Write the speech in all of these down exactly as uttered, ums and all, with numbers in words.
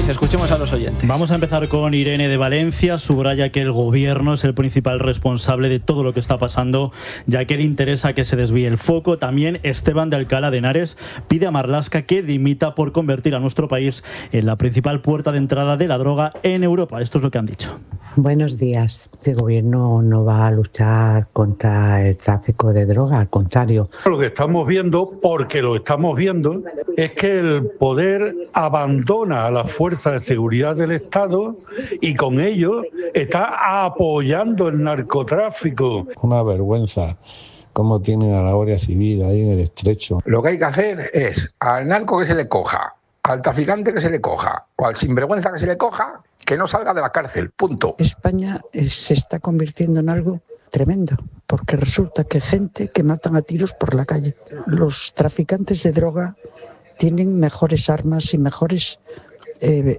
Luis, escuchemos a los oyentes. Vamos a empezar con Irene de Valencia. Subraya que el gobierno es el principal responsable de todo lo que está pasando, ya que le interesa que se desvíe el foco. También Esteban de Alcalá de Henares pide a Marlaska que dimita por convertir a nuestro país en la principal puerta de entrada de la droga en Europa. Esto es lo que han dicho. Buenos días. El gobierno no va a luchar contra el tráfico de droga, al contrario. Lo que estamos viendo, porque lo estamos viendo, es que el poder abandona a las fuerzas de seguridad del Estado y con ello está apoyando el narcotráfico. Una vergüenza cómo tienen a la Guardia Civil ahí en el estrecho. Lo que hay que hacer es al narco que se le coja, al traficante que se le coja o al sinvergüenza que se le coja, que no salga de la cárcel, punto. España eh, se está convirtiendo en algo tremendo, porque resulta que gente que matan a tiros por la calle. Los traficantes de droga tienen mejores armas y mejores eh,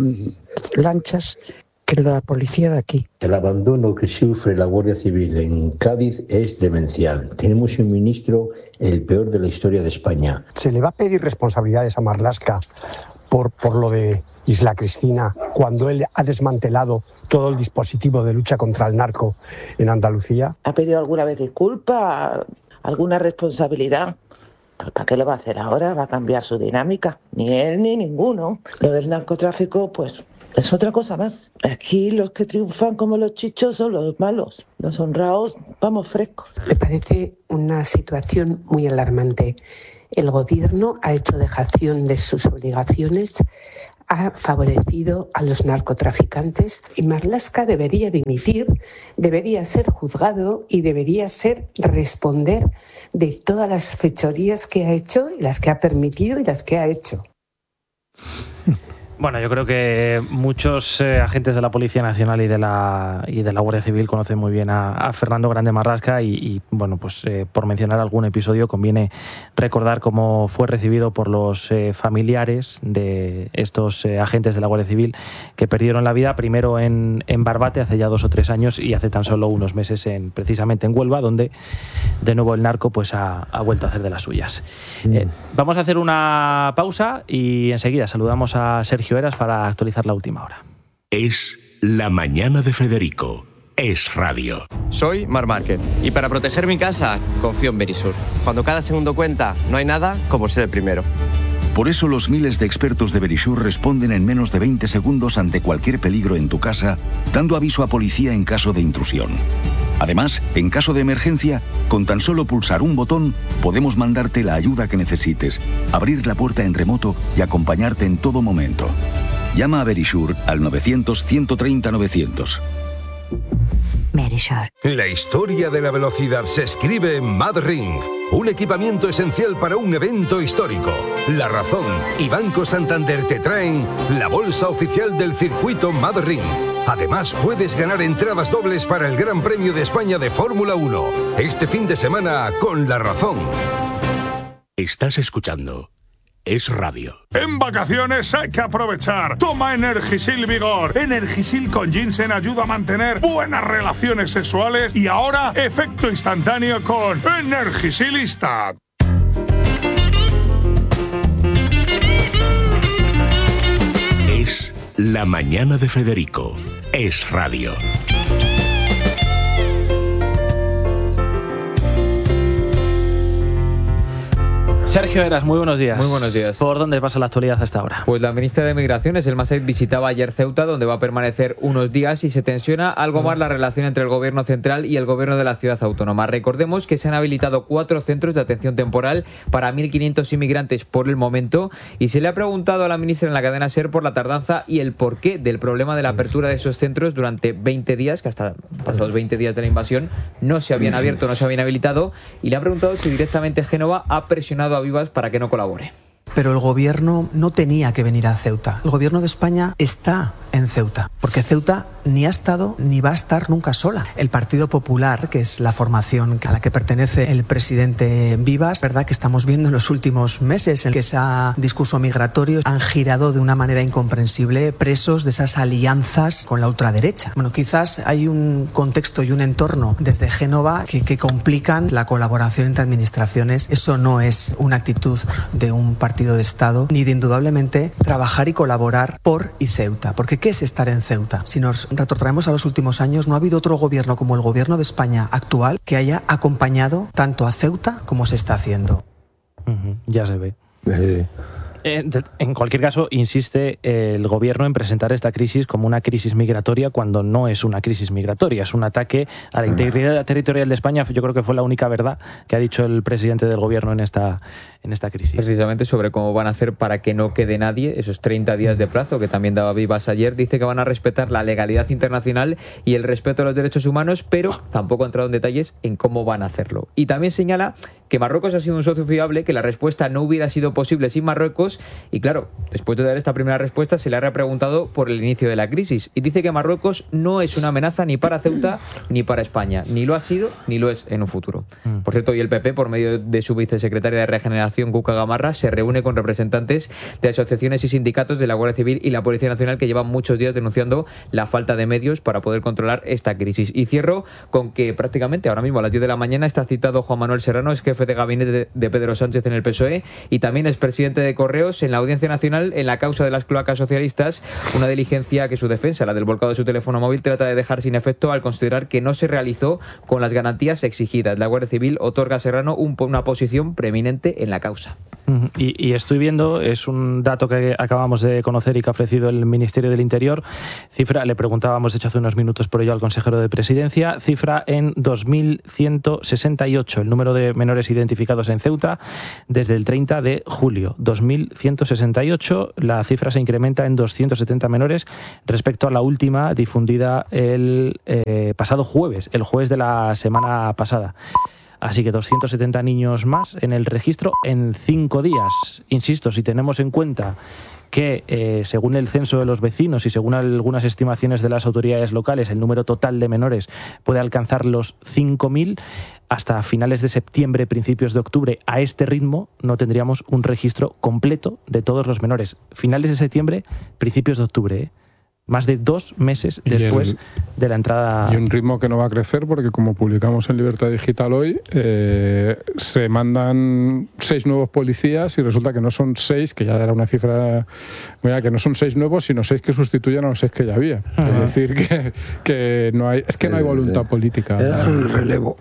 lanchas que la policía de aquí. El abandono que sufre la Guardia Civil en Cádiz es demencial. Tenemos un ministro el peor de la historia de España. ¿Se le va a pedir responsabilidades a Marlaska por, por lo de Isla Cristina, cuando él ha desmantelado todo el dispositivo de lucha contra el narco en Andalucía? ¿Ha pedido alguna vez disculpas, alguna responsabilidad? Pues ¿para qué lo va a hacer ahora? ¿Va a cambiar su dinámica? Ni él ni ninguno. Lo del narcotráfico, pues es otra cosa más. Aquí los que triunfan como los chichos son los malos. Los honrados, vamos frescos. Me parece una situación muy alarmante. El gobierno ha hecho dejación de sus obligaciones, ha favorecido a los narcotraficantes y Marlaska debería dimitir, debería ser juzgado y debería ser responder de todas las fechorías que ha hecho y las que ha permitido y las que ha hecho. Bueno, yo creo que muchos eh, agentes de la Policía Nacional y de la y de la Guardia Civil conocen muy bien a, a Fernando Grande Marlaska y, y bueno, pues eh, por mencionar algún episodio conviene recordar cómo fue recibido por los eh, familiares de estos eh, agentes de la Guardia Civil que perdieron la vida primero en, en Barbate hace ya dos o tres años y hace tan solo unos meses en precisamente en Huelva, donde de nuevo el narco pues ha, ha vuelto a hacer de las suyas. Mm. Eh, vamos a hacer una pausa y enseguida saludamos a Sergio Eras para actualizar la última hora. Es La Mañana de Federico. Es radio. Soy Mar Márquez y para proteger mi casa confío en Verisur. Cuando cada segundo cuenta, no hay nada como ser el primero. Por eso los miles de expertos de Verisur responden en menos de veinte segundos ante cualquier peligro en tu casa, dando aviso a policía en caso de intrusión. Además, en caso de emergencia, con tan solo pulsar un botón, podemos mandarte la ayuda que necesites, abrir la puerta en remoto y acompañarte en todo momento. Llama a Verisur al novecientos, ciento treinta, novecientos. Verisur. La historia de la velocidad se escribe en MadRing, un equipamiento esencial para un evento histórico. La Razón y Banco Santander te traen la bolsa oficial del circuito MadRing. Además, puedes ganar entradas dobles para el Gran Premio de España de Fórmula uno, este fin de semana con La Razón. Estás escuchando Es Radio. En vacaciones hay que aprovechar. Toma Energisil Vigor. Energisil con ginseng ayuda a mantener buenas relaciones sexuales y ahora efecto instantáneo con Energisilista. Es La Mañana de Federico. Es Radio. Sergio Eras, muy buenos días. Muy buenos días. ¿Por dónde pasa la actualidad hasta ahora? Pues la ministra de Migraciones, Elma Said, visitaba ayer Ceuta, donde va a permanecer unos días y se tensiona algo más la relación entre el gobierno central y el gobierno de la ciudad autónoma. Recordemos que se han habilitado cuatro centros de atención temporal para mil quinientos inmigrantes por el momento y se le ha preguntado a la ministra en la cadena SER por la tardanza y el porqué del problema de la apertura de esos centros durante veinte días, que hasta pasados veinte días de la invasión no se habían abierto, no se habían habilitado, y le ha preguntado si directamente Génova ha presionado a Vivas para que no colabore. Pero el gobierno no tenía que venir a Ceuta. El gobierno de España está en Ceuta, porque Ceuta ni ha estado ni va a estar nunca sola. El Partido Popular, que es la formación a la que pertenece el presidente Vivas, verdad que estamos viendo en los últimos meses en que ese discurso migratorio han girado de una manera incomprensible, presos de esas alianzas con la ultraderecha. Bueno, quizás hay un contexto y un entorno desde Génova que, que complican la colaboración entre administraciones. Eso no es una actitud de un partido de Estado, ni de indudablemente trabajar y colaborar por y Ceuta. Porque ¿qué es estar en Ceuta? Si nos retrotraemos a los últimos años, no ha habido otro gobierno como el gobierno de España actual que haya acompañado tanto a Ceuta como se está haciendo. Uh-huh, ya se ve. Eh. En cualquier caso, insiste el gobierno en presentar esta crisis como una crisis migratoria cuando no es una crisis migratoria, es un ataque a la integridad territorial de España. Yo creo que fue la única verdad que ha dicho el presidente del gobierno en esta, en esta crisis. Precisamente sobre cómo van a hacer para que no quede nadie, esos treinta días de plazo que también daba Vivas ayer, dice que van a respetar la legalidad internacional y el respeto a los derechos humanos, pero tampoco ha entrado en detalles en cómo van a hacerlo. Y también señala que Marruecos ha sido un socio fiable, que la respuesta no hubiera sido posible sin Marruecos. Y claro, después de dar esta primera respuesta se le ha repreguntado por el inicio de la crisis y dice que Marruecos no es una amenaza ni para Ceuta ni para España, ni lo ha sido ni lo es en un futuro. Por cierto, hoy el P P, por medio de su vicesecretaria de Regeneración, Cuca Gamarra, se reúne con representantes de asociaciones y sindicatos de la Guardia Civil y la Policía Nacional que llevan muchos días denunciando la falta de medios para poder controlar esta crisis. Y cierro con que prácticamente ahora mismo a las diez de la mañana está citado Juan Manuel Serrano, es jefe de gabinete de Pedro Sánchez en el P S O E y también es presidente de Correos en la Audiencia Nacional en la causa de las cloacas socialistas, una diligencia que su defensa, la del volcado de su teléfono móvil, trata de dejar sin efecto al considerar que no se realizó con las garantías exigidas. La Guardia Civil otorga a Serrano un, una posición preeminente en la causa. Y, y estoy viendo, es un dato que acabamos de conocer y que ha ofrecido el Ministerio del Interior, cifra, le preguntábamos de hecho hace unos minutos por ello al consejero de Presidencia, cifra en dos mil ciento sesenta y ocho el número de menores identificados en Ceuta desde el treinta de julio. dos mil ciento sesenta y ocho, la cifra se incrementa en doscientos setenta menores respecto a la última difundida el eh, pasado jueves, el jueves de la semana pasada. Así que doscientos setenta niños más en el registro en cinco días. Insisto, si tenemos en cuenta que eh, según el censo de los vecinos y según algunas estimaciones de las autoridades locales, el número total de menores puede alcanzar los cinco mil, hasta finales de septiembre, principios de octubre, a este ritmo no tendríamos un registro completo de todos los menores. Finales de septiembre, principios de octubre, ¿eh? Más de dos meses después el, de la entrada. Y un ritmo que no va a crecer porque, como publicamos en Libertad Digital hoy, eh, se mandan seis nuevos policías y resulta que no son seis, que ya era una cifra, mira, que no son seis nuevos, sino seis que sustituyen a los seis que ya había. Uh-huh. Es decir, que, que no hay, es que no hay voluntad política. Era un relevo.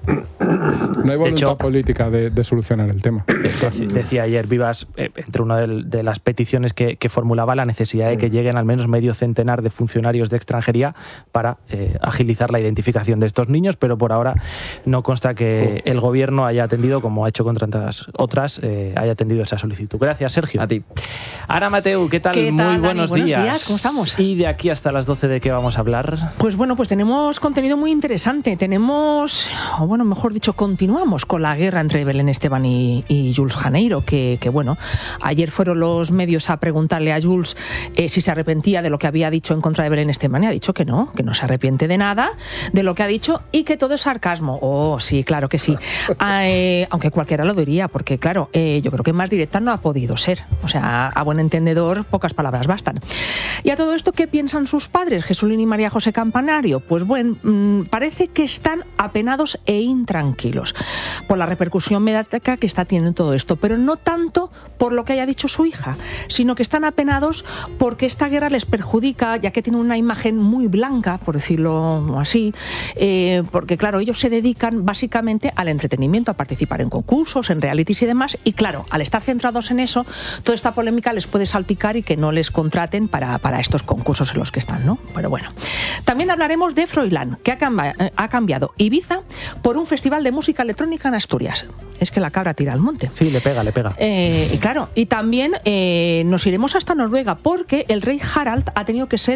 No hay voluntad de hecho, política de, de solucionar el tema. Decía ayer Vivas, eh, entre una de, de las peticiones que, que formulaba, la necesidad de que lleguen al menos medio centenar de funcionarios de extranjería para eh, agilizar la identificación de estos niños, pero por ahora no consta que el gobierno haya atendido, como ha hecho con tantas otras, eh, haya atendido esa solicitud. Gracias, Sergio. A ti. Ana Mateu, ¿qué tal? ¿Qué tal, Muy Dani? buenos, buenos días. días. ¿Cómo estamos? Y de aquí hasta las doce, ¿de qué vamos a hablar? Pues bueno, pues tenemos contenido muy interesante. Tenemos, o bueno, mejor dicho, continuamos con la guerra entre Belén Esteban y, y Jules Janeiro, que, que bueno, ayer fueron los medios a preguntarle a Jules eh, si se arrepentía de lo que había dicho en contra de Belén Esteban y ha dicho que no, que no se arrepiente de nada de lo que ha dicho y que todo es sarcasmo. Oh, sí, claro que sí. Eh, aunque cualquiera lo diría, porque claro, eh, yo creo que más directa no ha podido ser. O sea, a buen entendedor, pocas palabras bastan. Y a todo esto, ¿qué piensan sus padres, Jesulín y María José Campanario? Pues bueno, mmm, parece que están apenados e intranquilos por la repercusión mediática que está teniendo todo esto, pero no tanto por lo que haya dicho su hija, sino que están apenados porque esta guerra les perjudica, ya que tiene una imagen muy blanca, por decirlo así, eh, porque claro, ellos se dedican básicamente al entretenimiento, a participar en concursos, en realities y demás, y claro, al estar centrados en eso, toda esta polémica les puede salpicar y que no les contraten para, para estos concursos en los que están, ¿no? Pero bueno, también hablaremos de Froilán, que ha, camba, eh, ha cambiado Ibiza por un festival de música electrónica en Asturias. Es que la cabra tira al monte. Sí, le pega, le pega. Eh, y claro, y también eh, nos iremos hasta Noruega porque el rey Harald ha tenido que ser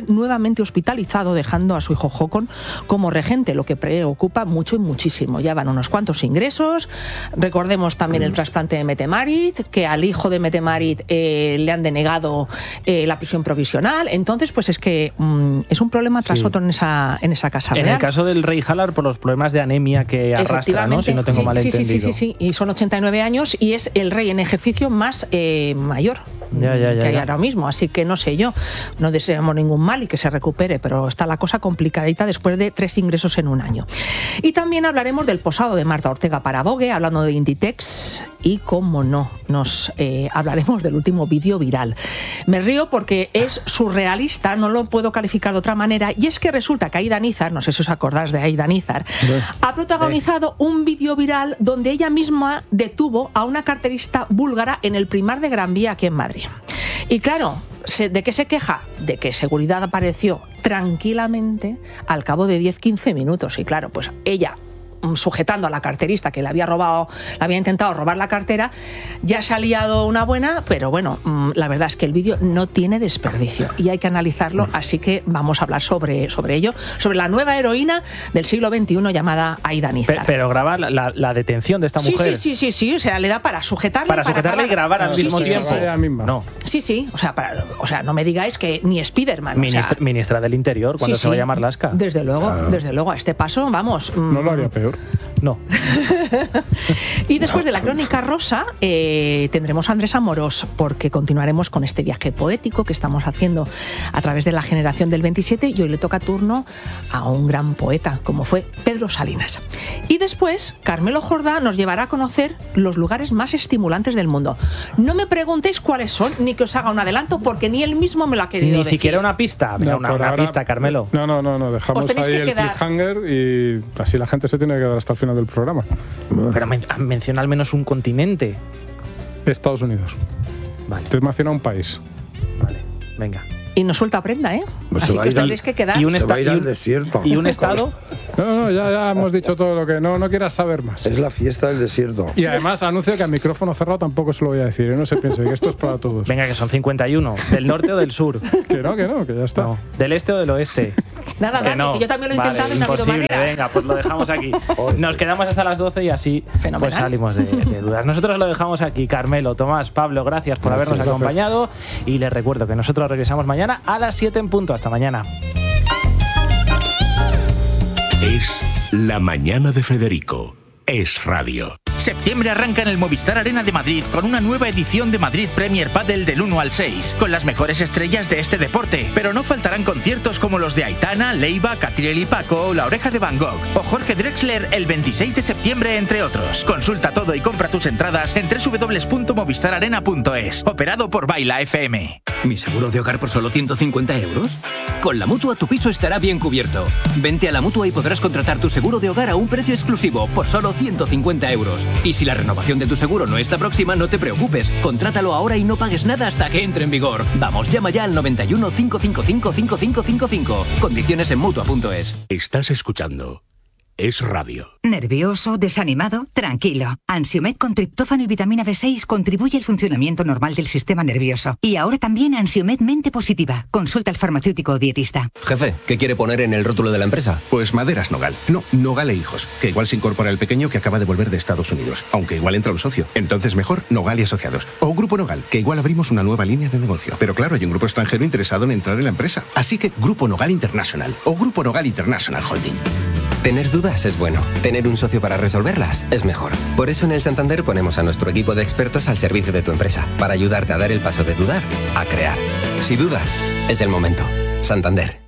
nuevamente hospitalizado, dejando a su hijo Håkon como regente, lo que preocupa mucho y muchísimo. Ya van unos cuantos ingresos. Recordemos también el trasplante de Mette-Marit, que al hijo de Mette-Marit eh, le han denegado eh, la prisión provisional. Entonces, pues es que mm, es un problema tras sí. otro en esa, en esa casa en real. En el caso del rey Halar, por los problemas de anemia que arrastra, ¿no? Si no tengo sí, mal sí, entendido. Sí, sí, sí, sí. Y son ochenta y nueve años y es el rey en ejercicio más eh, mayor ya, ya, ya, que hay ya. ahora mismo. Así que no sé yo, no deseamos ningún mal y que se recupere, pero está la cosa complicadita después de tres ingresos en un año. Y también hablaremos del posado de Marta Ortega para Vogue, hablando de Inditex, y cómo no, nos eh, hablaremos del último vídeo viral. Me río porque es surrealista, no lo puedo calificar de otra manera, y es que resulta que Aida Nízar, no sé si os acordáis de Aida Nízar, bueno, ha protagonizado eh. un vídeo viral donde ella misma detuvo a una carterista búlgara en el Primar de Gran Vía aquí en Madrid. Y claro, ¿de qué se queja? De que seguridad apareció tranquilamente al cabo de diez a quince minutos. Y claro, pues ella, sujetando a la carterista que le había robado, le había intentado robar la cartera, ya se ha liado una buena, pero bueno, la verdad es que el vídeo no tiene desperdicio y hay que analizarlo, así que vamos a hablar sobre, sobre ello, sobre la nueva heroína del siglo veintiuno llamada Aida Nízar. Pero, pero grabar la, la, la detención de esta sí, mujer. Sí, sí, sí, sí, o sea, le da para sujetarla para, y para sujetarla acabar. y grabar al sí, mismo sí, tiempo. Sí, sí. No. Sí, sí, o sea, para, o sea, no me digáis que ni Spiderman. Ministra, o sea, ministra del Interior, cuando sí, se vaya sí, a Marlaska. Desde luego, claro. desde luego, a este paso, vamos. No lo haría peor. No. Y después de la crónica rosa eh, tendremos a Andrés Amorós, porque continuaremos con este viaje poético que estamos haciendo a través de la generación del veintisiete, y hoy le toca turno a un gran poeta como fue Pedro Salinas. Y después Carmelo Jordá nos llevará a conocer los lugares más estimulantes del mundo. No me preguntéis cuáles son, ni que os haga un adelanto, porque ni él mismo me lo ha querido ni decir. Ni siquiera una pista. Mira, no, una, una ahora, pista, Carmelo. No, no, no, no dejamos ahí el quedar... cliffhanger y así la gente se tiene que quedar hasta el final del programa. Pero men menciona al menos un continente. Estados Unidos. Vale. Te menciona un país. Vale, venga. Y no suelta prenda, ¿eh? Pues Así que os tendréis que quedar. Y un, se va a ir y un, al desierto. ¿Y un estado? No, no, ya, ya hemos dicho todo lo que... No, no quieras saber más. Es la fiesta del desierto. Y además anuncio que a micrófono cerrado tampoco se lo voy a decir. ¿eh? No se piense que esto es para todos. Venga, que son cincuenta y uno. ¿Del norte o del sur? Que no, que no, que ya está. No. ¿Del este o del oeste? Nada, que Dani, no. que yo también lo he vale, intentado y no ha habido imposible. manera. Venga, pues lo dejamos aquí. Nos quedamos hasta las doce y así pues salimos de, de dudas. Nosotros lo dejamos aquí. Carmelo, Tomás, Pablo, gracias por Gracias, habernos gracias. acompañado. Y les recuerdo que nosotros regresamos mañana a las siete en punto. Hasta mañana. Es La Mañana de Federico. Es radio. Septiembre arranca en el Movistar Arena de Madrid con una nueva edición de Madrid Premier Padel del uno al seis, con las mejores estrellas de este deporte, pero no faltarán conciertos como los de Aitana, Leiva, Catriel y Paco, La Oreja de Van Gogh o Jorge Drexler el veintiséis de septiembre, entre otros. Consulta todo y compra tus entradas en doble u doble u doble u punto movistar arena punto es, operado por Baila F M. ¿Mi seguro de hogar por solo ciento cincuenta euros? Con la Mutua tu piso estará bien cubierto. Vente a la Mutua y podrás contratar tu seguro de hogar a un precio exclusivo por solo ciento cincuenta euros. Y si la renovación de tu seguro no está próxima, no te preocupes. Contrátalo ahora y no pagues nada hasta que entre en vigor. Vamos, llama ya al noventa y uno, cinco cinco cinco, cinco cinco cinco cinco. Condiciones en Mutua punto es. Estás escuchando Es radio. ¿Nervioso? ¿Desanimado? Tranquilo. Ansiomed con triptófano y vitamina B seis contribuye al funcionamiento normal del sistema nervioso. Y ahora también Ansiomed Mente Positiva. Consulta al farmacéutico o dietista. Jefe, ¿qué quiere poner en el rótulo de la empresa? Pues Maderas Nogal. No, Nogal e Hijos. Que igual se incorpora el pequeño que acaba de volver de Estados Unidos. Aunque igual entra un socio. Entonces mejor Nogal y Asociados. O Grupo Nogal, que igual abrimos una nueva línea de negocio. Pero claro, hay un grupo extranjero interesado en entrar en la empresa. Así que Grupo Nogal International. O Grupo Nogal International Holding. Tener dudas es bueno. Tener un socio para resolverlas es mejor. Por eso en el Santander ponemos a nuestro equipo de expertos al servicio de tu empresa, para ayudarte a dar el paso de dudar a crear. Si dudas, es el momento. Santander.